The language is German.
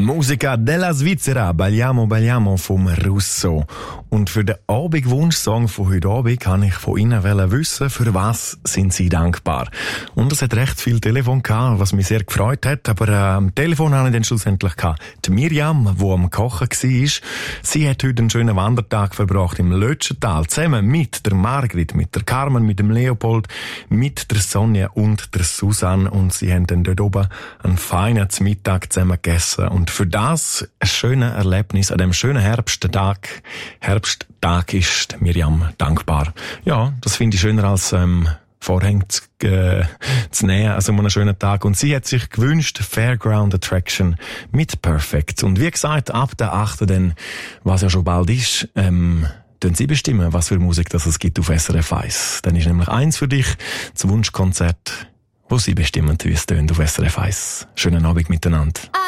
Musica della Svizzera, Balliamo Balliamo vom Russo. Und für den Abendwunschsong von heute Abend kann ich von Ihnen wissen, für was sind Sie dankbar. Und es hat recht viel Telefon gehabt, was mich sehr gefreut hat, aber am Telefon habe ich dann schlussendlich gehabt. Die Miriam, die am Kochen war, sie hat heute einen schönen Wandertag verbracht im Lötschental, zusammen mit der Margrit, mit der Carmen, mit dem Leopold, mit der Sonja und der Susanne, und sie haben dann dort oben einen feinen Mittag zusammen gegessen. Und für das ein schönes Erlebnis an dem schönen Herbsttag ist Miriam dankbar. Ja, das finde ich schöner als Vorhänge zu nähen, also einen schönen Tag. Und sie hat sich gewünscht, Fairground Attraction mit Perfect. Und wie gesagt, ab der 8. dann, was ja schon bald ist, dann Sie bestimmen, was für Musik das es gibt auf SRF 1. Dann ist nämlich eins für dich, das Wunschkonzert, wo Sie bestimmen, wie es tönt auf SRF 1. Schönen Abend miteinander.